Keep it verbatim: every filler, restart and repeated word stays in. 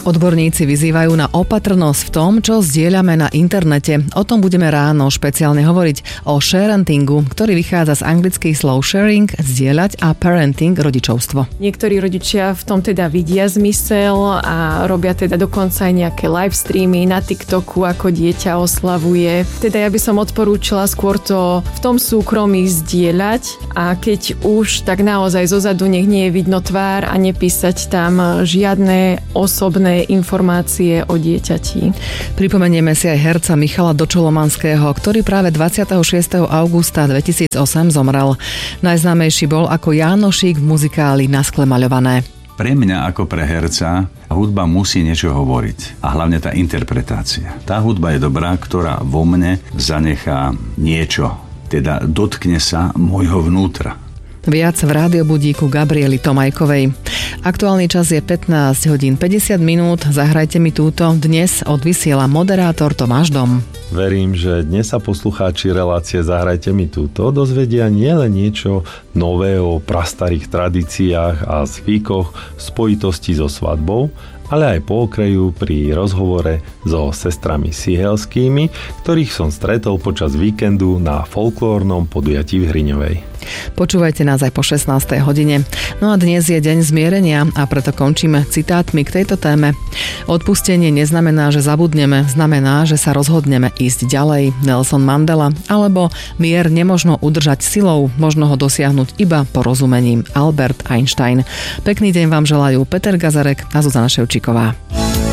Odborníci vyzývajú na opatrnosť v tom, čo zdieľame na internete. O tom budeme ráno špeciálne hovoriť o sharentingu, ktorý vychádza z anglických slov sharing, zdieľať a parenting, rodičovstvo. Niektorí rodičia v tom teda vidia zmysel a robia teda dokonca aj nejaké live streamy na TikToku, ako dieťa oslavuje. Teda ja by som odporúčila skôr to v tom súkromí zdieľať a keď už, tak naozaj zozadu nech nie je vidno tvár a nepísať tam žiadne osobné informácie o dieťati. Pripomenieme si aj herca Michala Dočolomanského, ktorý práve dvadsiateho šiesteho augusta dvetisícosem zomrel. Najznámejší bol ako Jánošík v muzikáli Na skle maľované. Pre mňa ako pre herca hudba musí niečo hovoriť. A hlavne tá interpretácia. Tá hudba je dobrá, ktorá vo mne zanechá niečo. Teda dotkne sa môjho vnútra. Viac v rádiobudíku Gabriely Tomajkovej. Aktuálny čas je pätnásť hodín päťdesiat minút. Zahrajte mi túto. Dnes odvysiela moderátor Tomáš Dom. Verím, že dnes sa poslucháči relácie Zahrajte mi túto dozvedia nielen niečo nové o prastarých tradíciách a zvykoch v spojitosti so svadbou, ale aj po okraju pri rozhovore so sestrami Sihelskými, ktorých som stretol počas víkendu na folklórnom podujatí v Hriňovej. Počúvajte nás aj po šestnástej hodine. No a dnes je deň zmierenia a preto končíme citátmi k tejto téme. Odpustenie neznamená, že zabudneme, znamená, že sa rozhodneme ísť ďalej. Nelson Mandela. Alebo mier nemožno udržať silou, možno ho dosiahnuť iba porozumením. Albert Einstein. Pekný deň vám želajú Peter Gazarek a Zuzana Ševčíková.